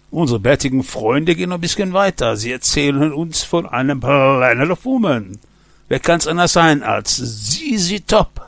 Unsere bärtigen Freunde gehen noch ein bisschen weiter. Sie erzählen uns von einem Planet of Woman. Wer kann's anders sein als ZZ Top?